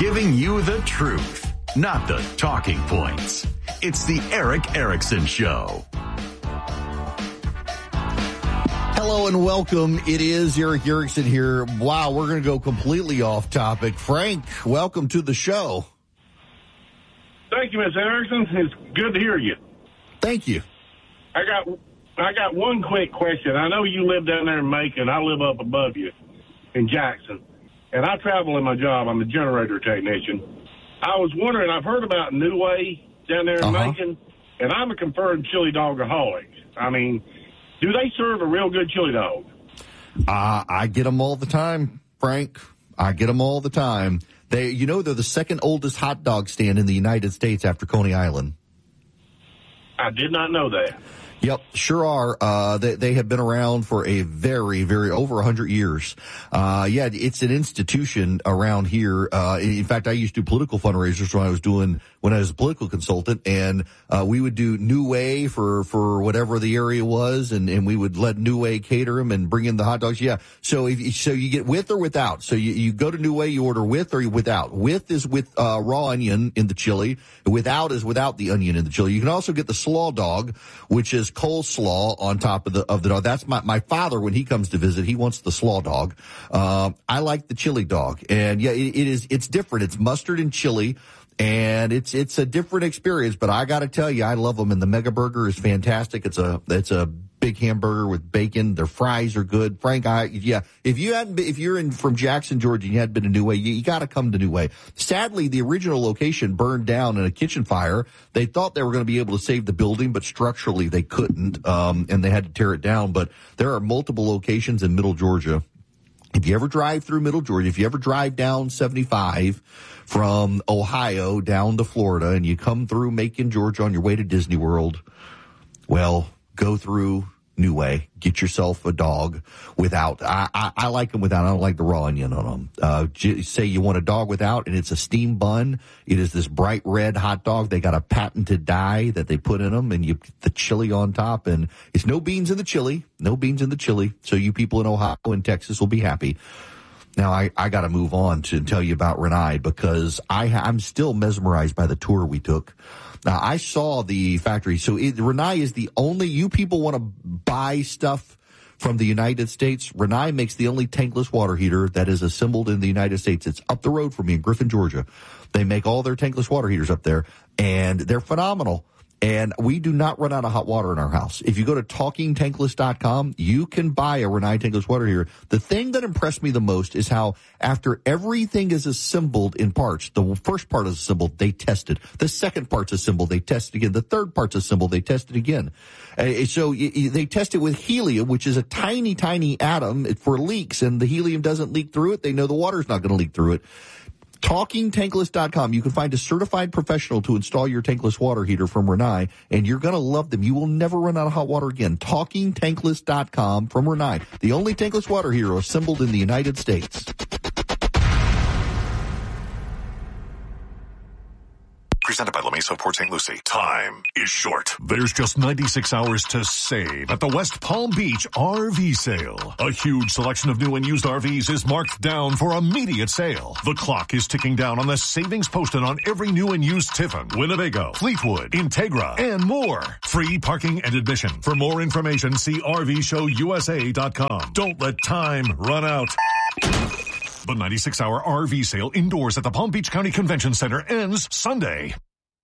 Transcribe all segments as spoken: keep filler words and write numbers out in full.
Giving you the truth, not the talking points. It's the Erick Erickson Show. Hello and welcome. It is Erick Erickson here. Wow, we're going to go completely off topic. Frank, welcome to the show. Thank you, Miz Erickson. It's good to hear you. Thank you. I got I got one quick question. I know you live down there in Macon. I live up above you in Jackson. And I travel in my job. I'm a generator technician. I was wondering, I've heard about New Way down there in uh-huh. Macon, and I'm a confirmed chili dogaholic. I mean, do they serve a real good chili dog? Uh, I get them all the time, Frank. I get them all the time. They, you know, they're the second oldest hot dog stand in the United States after Coney Island. I did not know that. Yep, sure are. Uh, they, they have been around for a very, very over a hundred years. Uh, yeah, it's an institution around here. Uh, in fact, I used to do political fundraisers when I was doing, when I was a political consultant, and, uh, we would do New Way for, for whatever the area was, and, and we would let New Way cater them and bring in the hot dogs. Yeah. So if, so you get with or without. So you, you go to New Way, you order with or without. With is with, uh, raw onion in the chili. Without is without the onion in the chili. You can also get the slaw dog, which is coleslaw on top of the of the dog. That's my my father when he comes to visit. He wants the slaw dog. Um, I like the chili dog, and yeah, it, it is it's different. It's mustard and chili, and it's it's a different experience. But I got to tell you, I love them. And the Mega Burger is fantastic. It's a it's a big hamburger with bacon. Their fries are good. Frank, I yeah. If you hadn't been, if you're in from Jackson, Georgia, and you hadn't been to New Way, you, you got to come to New Way. Sadly, the original location burned down in a kitchen fire. They thought they were going to be able to save the building, but structurally they couldn't, um, and they had to tear it down. But there are multiple locations in Middle Georgia. If you ever drive through Middle Georgia, if you ever drive down seventy-five from Ohio down to Florida, and you come through Macon, Georgia on your way to Disney World, well, go through New Way. Get yourself a dog without. I, I, I like them without. I don't like the raw onion on them. Uh, j- say you want a dog without, and it's a steam bun. It is this bright red hot dog. They got a patented dye that they put in them, and you put the chili on top. And it's no beans in the chili. No beans in the chili. So you people in Ohio and Texas will be happy. Now, I, I got to move on to tell you about Rinnai, because I, I'm still mesmerized by the tour we took. Now, I saw the factory. So it, Rinnai is the only, you people want to buy stuff from the United States. Rinnai makes the only tankless water heater that is assembled in the United States. It's up the road from me in Griffin, Georgia. They make all their tankless water heaters up there, and they're phenomenal. And we do not run out of hot water in our house. If you go to talking tankless dot com, you can buy a Rinnai tankless water heater. The thing that impressed me the most is how after everything is assembled in parts, the first part is assembled, they test it. The second part's assembled, they test it again. The third part's assembled, they test it again. Uh, so y- y- they test it with helium, which is a tiny, tiny atom for leaks, and the helium doesn't leak through it. They know the water's not going to leak through it. talking tankless dot com. You can find a certified professional to install your tankless water heater from Rinnai, and you're going to love them. You will never run out of hot water again. talking tankless dot com from Rinnai, the only tankless water heater assembled in the United States. Presented by La Mesa Port Saint Lucie. Time is short. There's just ninety-six hours to save at the West Palm Beach R V sale. A huge selection of new and used R Vs is marked down for immediate sale. The clock is ticking down on the savings posted on every new and used Tiffin, Winnebago, Fleetwood, Integra, and more. Free parking and admission. For more information, see R V show U S A dot com. Don't let time run out. The ninety-six hour R V sale indoors at the Palm Beach County Convention Center ends Sunday.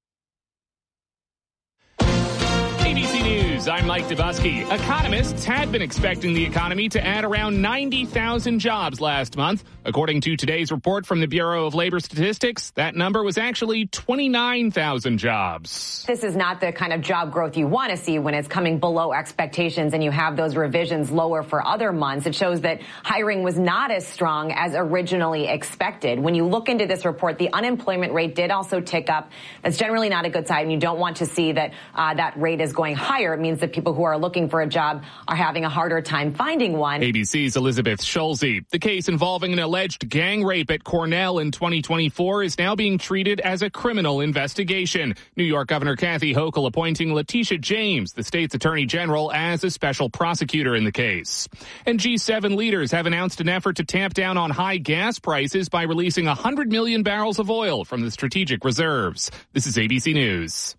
A B C News, I'm Mike Dubusky. Economists had been expecting the economy to add around ninety thousand jobs last month. According to today's report from the Bureau of Labor Statistics, that number was actually twenty-nine thousand jobs. This is not the kind of job growth you want to see when it's coming below expectations and you have those revisions lower for other months. It shows that hiring was not as strong as originally expected. When you look into this report, the unemployment rate did also tick up. That's generally not a good sign. You don't want to see that uh, that rate is going higher. It means evidence that people who are looking for a job are having a harder time finding one. A B C's Elizabeth Schulze. The case involving an alleged gang rape at Cornell in twenty twenty-four is now being treated as a criminal investigation. New York Governor Kathy Hochul appointing Letitia James, the state's attorney general, as a special prosecutor in the case. And G seven leaders have announced an effort to tamp down on high gas prices by releasing one hundred million barrels of oil from the strategic reserves. This is A B C News.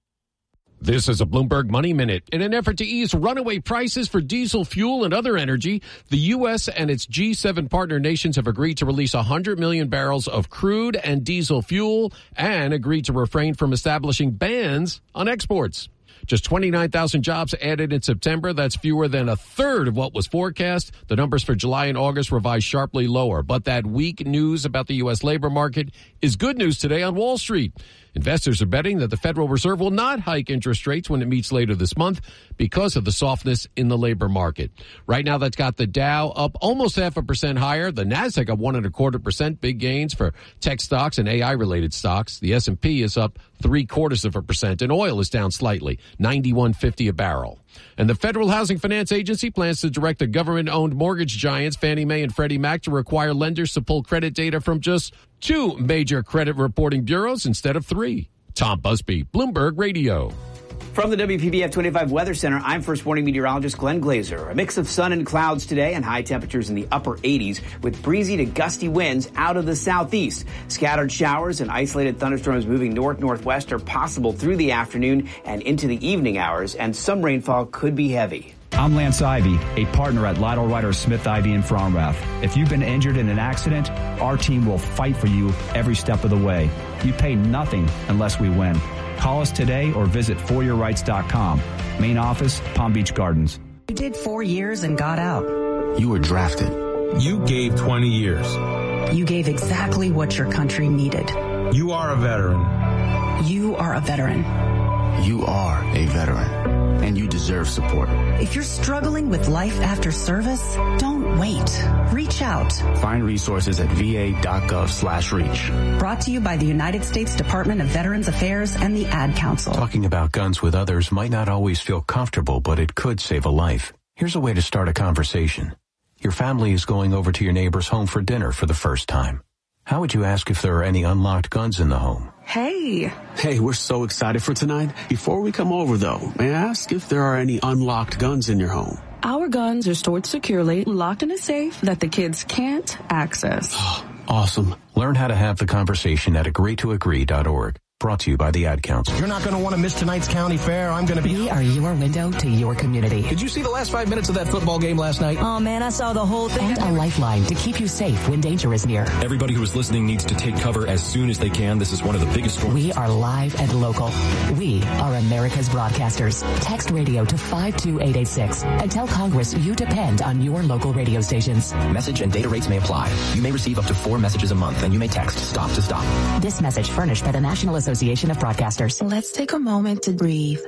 This is a Bloomberg Money Minute. In an effort to ease runaway prices for diesel fuel and other energy, the U S and its G seven partner nations have agreed to release one hundred million barrels of crude and diesel fuel and agreed to refrain from establishing bans on exports. Just twenty-nine thousand jobs added in September. That's fewer than a third of what was forecast. The numbers for July and August revised sharply lower. But that weak news about the U S labor market is good news today on Wall Street. Investors are betting that the Federal Reserve will not hike interest rates when it meets later this month because of the softness in the labor market. Right now, that's got the Dow up almost half a percent higher. The Nasdaq up one and a quarter percent, big gains for tech stocks and A I-related stocks. The S and P is up three quarters of a percent, and oil is down slightly, ninety-one fifty a barrel. And the Federal Housing Finance Agency plans to direct the government-owned mortgage giants Fannie Mae and Freddie Mac to require lenders to pull credit data from just two major credit reporting bureaus instead of three. Tom Busby, Bloomberg Radio. From the W P B F twenty-five Weather Center, I'm First Warning Meteorologist Glenn Glazer. A mix of sun and clouds today and high temperatures in the upper eighties with breezy to gusty winds out of the southeast. Scattered showers and isolated thunderstorms moving north-northwest are possible through the afternoon and into the evening hours, and some rainfall could be heavy. I'm Lance Ivy, a partner at Lytle Ryder Smith Ivy in Fromrath. If you've been injured in an accident, our team will fight for you every step of the way. You pay nothing unless we win. Call us today or visit for your rights dot com. Main office, Palm Beach Gardens. You did four years and got out. You were drafted. You gave twenty years. You gave exactly what your country needed. You are a veteran. You are a veteran. You are a veteran. And you deserve support. If you're struggling with life after service, don't wait. Reach out. Find resources at va.gov slash reach. Brought to you by the United States Department of Veterans Affairs and the Ad Council. Talking about guns with others might not always feel comfortable, but it could save a life. Here's a way to start a conversation. Your family is going over to your neighbor's home for dinner for the first time. How would you ask if there are any unlocked guns in the home? Hey. Hey, we're so excited for tonight. Before we come over, though, may I ask if there are any unlocked guns in your home? Our guns are stored securely, locked in a safe that the kids can't access. Awesome. Learn how to have the conversation at agree to agree dot org. Brought to you by the Ad Council. You're not going to want to miss tonight's county fair. I'm going to be... We are your window to your community. Did you see the last five minutes of that football game last night? Oh, man, I saw the whole thing. And a lifeline to keep you safe when danger is near. Everybody who is listening needs to take cover as soon as they can. This is one of the biggest storms. We are live and local. We are America's broadcasters. Text radio to five two eight eight six and tell Congress you depend on your local radio stations. Message and data rates may apply. You may receive up to four messages a month, and you may text STOP to STOP. This message furnished by the National Association of Broadcasters. Let's take a moment to breathe.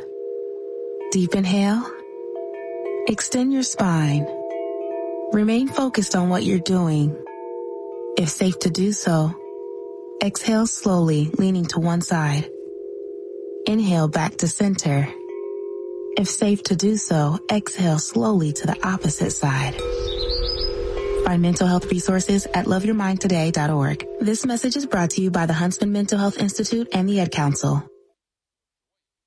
Deep inhale. Extend your spine. Remain focused on what you're doing. If safe to do so, exhale slowly, leaning to one side. Inhale back to center. If safe to do so, exhale slowly to the opposite side. Find mental health resources at love your mind today dot org. This message is brought to you by the Huntsman Mental Health Institute and the Ad Council.